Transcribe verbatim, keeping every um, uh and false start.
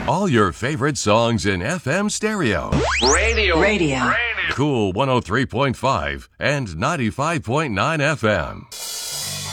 All your favorite songs in F M stereo. Radio. Radio. Cool one oh three point five and ninety-five point nine F M.